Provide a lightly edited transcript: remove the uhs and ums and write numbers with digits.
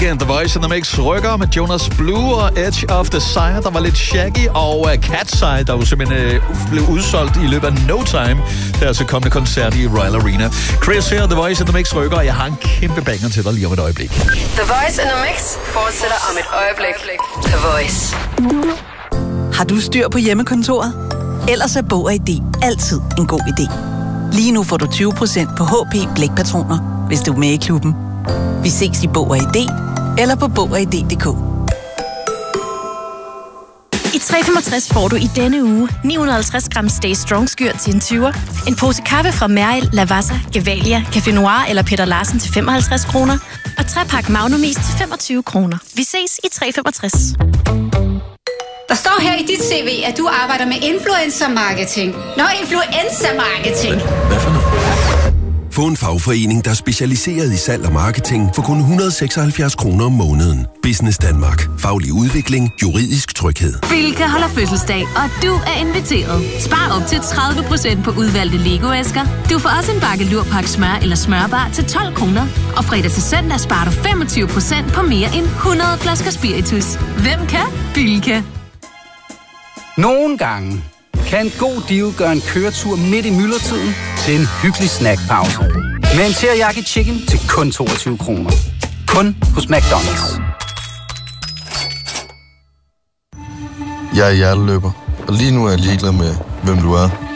weekend. The Voice in the Mix rykker med Jonas Blue og Edge of Desire. Der var lidt Shaggy og Cat's Eye, der jo simpelthen blev udsolgt i løbet af no time. Der er altså kommende koncert i Royal Arena. Chris her, The Voice in the Mix rykker, og jeg har en kæmpe banger til dig lige om et øjeblik. The Voice in the Mix fortsætter om et øjeblik. The Voice. Har du styr på hjemmekontoret? Ellers er Bog og ID altid en god idé. Lige nu får du 20% på HP blækpatroner, hvis du er med i klubben. Vi ses i Bog og ID eller på bogogid.dk. I 365 får du i denne uge 950 gram Stay Strong Skyr til en 20'er, en pose kaffe fra Merrill, Lavazza, Gevalia, Café Noir eller Peter Larsen til 55 kroner, og 3-pakke Magnum Is til 25 kroner. Vi ses i 365. Der står her i dit CV, at du arbejder med influencer marketing. Nå, influencer marketing. Hvad for noget? Få en fagforening, der er specialiseret i salg og marketing for kun 176 kroner om måneden. Business Danmark. Faglig udvikling. Juridisk tryghed. Bilka holder fødselsdag, og du er inviteret. Spar op til 30% på udvalgte Lego-æsker. Du får også en bakke lurpak smør eller smørbar til 12 kroner. Og fredag til søndag sparer du 25% på mere end 100 flasker spiritus. Hvem kan? Bilka. Nogle gange kan en god deal gøre en køretur midt i myldretiden til en hyggelig snackpause. Med en teriyaki chicken til kun 22 kroner. Kun hos McDonald's. Jeg er hjerteløber, og lige nu er jeg ligeglad med, hvem du er.